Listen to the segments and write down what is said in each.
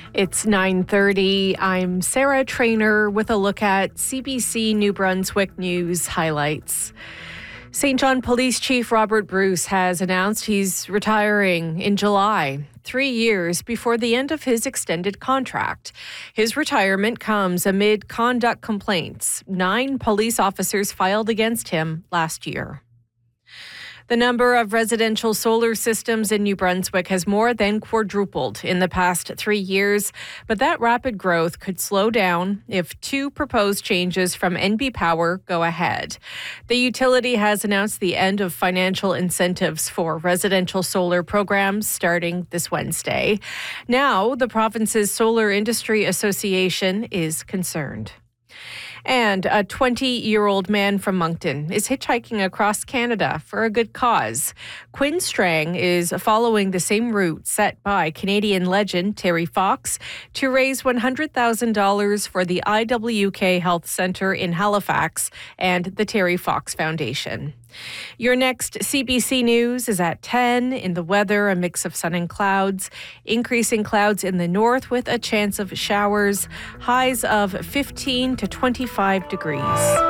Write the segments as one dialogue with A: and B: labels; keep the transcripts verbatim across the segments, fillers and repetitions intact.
A: It's nine thirty. I'm Sarah Trainer with a look at C B C New Brunswick News highlights. Saint John Police Chief Robert Bruce has announced he's retiring in July, three years before the end of his extended contract. His retirement comes amid conduct complaints nine police officers filed against him last year. The number of residential solar systems in New Brunswick has more than quadrupled in the past three years, but that rapid growth could slow down if two proposed changes from N B Power go ahead. The utility has announced the end of financial incentives for residential solar programs starting this Wednesday. Now, the province's Solar Industry Association is concerned. And a twenty-year-old man from Moncton is hitchhiking across Canada for a good cause. Quinn Strang is following the same route set by Canadian legend Terry Fox to raise one hundred thousand dollars for the I W K Health Centre in Halifax and the Terry Fox Foundation. Your next C B C News is at ten. In the weather, a mix of sun and clouds. Increasing clouds in the north with a chance of showers. Highs of fifteen to twenty-five degrees.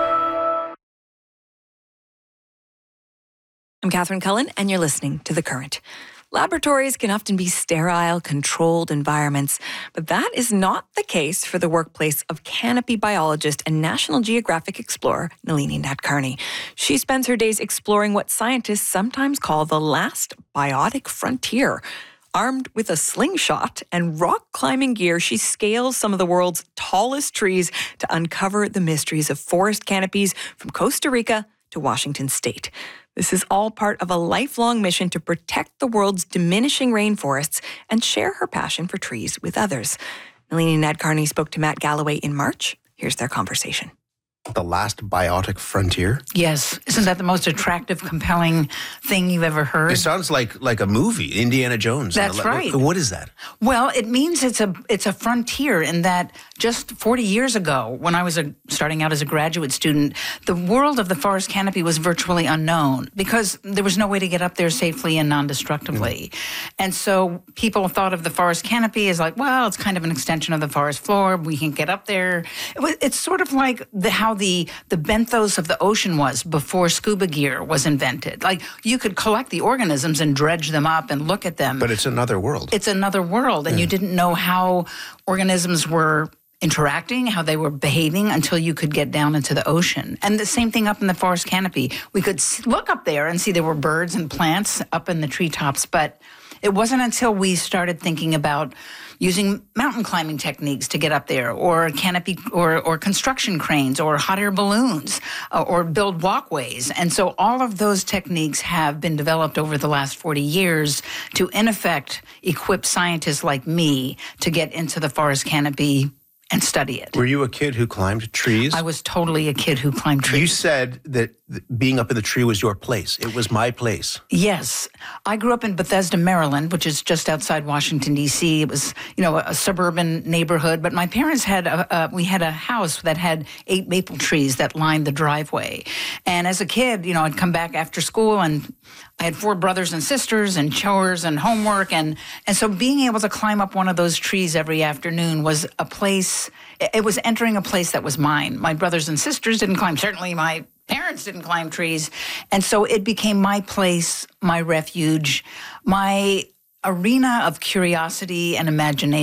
B: I'm Catherine Cullen, and you're listening to The Current. Laboratories can often be sterile, controlled environments, but that is not the case for the workplace of canopy biologist and National Geographic explorer Nalini Nadkarni. She spends her days exploring what scientists sometimes call the last biotic frontier. Armed with a slingshot and rock climbing gear, she scales some of the world's tallest trees to uncover the mysteries of forest canopies from Costa Rica to Washington State. This is all part of a lifelong mission to protect the world's diminishing rainforests and share her passion for trees with others. Nalini Nadkarni spoke to Matt Galloway in March. Here's their conversation.
C: The last biotic frontier?
D: Yes. Isn't that the most attractive, compelling thing you've ever heard?
C: It sounds like like a movie, Indiana Jones.
D: That's right.
C: What is that?
D: Well, it means it's a it's a frontier in that just forty years ago, when I was a, starting out as a graduate student, the world of the forest canopy was virtually unknown because there was no way to get up there safely and non-destructively. Mm-hmm. And so people thought of the forest canopy as like, well, it's kind of an extension of the forest floor. We can get up there. It was, it's sort of like the how the the benthos of the ocean was before scuba gear was invented. Like, you could collect the organisms and dredge them up and look at them.
C: But it's another world.
D: It's another world, and yeah. You didn't know how organisms were interacting, how they were behaving until you could get down into the ocean. And the same thing up in the forest canopy. We could look up there and see there were birds and plants up in the treetops, but it wasn't until we started thinking about using mountain climbing techniques to get up there, or canopy, or, or construction cranes, or hot air balloons, uh, or build walkways. And so all of those techniques have been developed over the last forty years to, in effect, equip scientists like me to get into the forest canopy and study it.
C: Were you a kid who climbed trees?
D: I was totally a kid who climbed trees.
C: You said that being up in the tree was your place. It was my place.
D: Yes. I grew up in Bethesda, Maryland, which is just outside Washington, D C. It was, you know, a suburban neighborhood. But my parents had, a, a, we had a house that had eight maple trees that lined the driveway. And as a kid, you know, I'd come back after school, and I had four brothers and sisters and chores and homework. And, and so being able to climb up one of those trees every afternoon was a place, it was entering a place that was mine. My brothers and sisters didn't climb. Certainly my parents didn't climb trees. And so it became my place, my refuge, my arena of curiosity and imagination.